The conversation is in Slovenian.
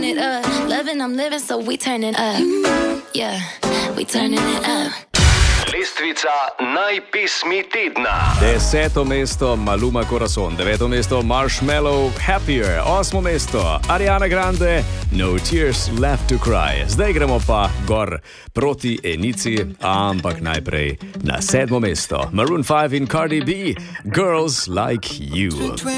turning it up. Loving, I'm living, so we turning up. Yeah, we turning it up. Lestvica najpismi tedna. 10. mesto Maluma Corazon, 9. mesto Marshmello Happier, 8. mesto Ariana Grande No Tears Left to Cry. Zdaj gremo pa gor proti enici, ampak najprej na 7. mesto Maroon 5 in Cardi B, Girls Like You.